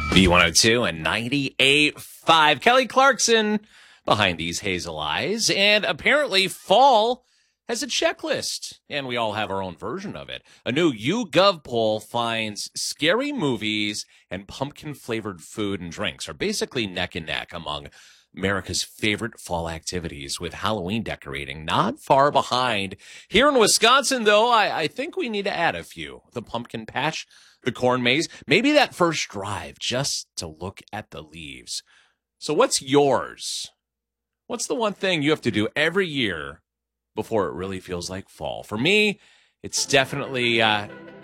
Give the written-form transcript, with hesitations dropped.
B102 and 98.5. Kelly Clarkson behind these hazel eyes. And apparently fall has a checklist, and we all have our own version of it. A new YouGov poll finds scary movies and pumpkin-flavored food and drinks are basically neck and neck among America's favorite fall activities, with Halloween decorating not far behind. Here in Wisconsin, though, I think we need to add a few. The pumpkin patch, the corn maze, maybe that first drive just to look at the leaves. So what's yours? What's the one thing you have to do every year before it really feels like fall? For me, it's definitely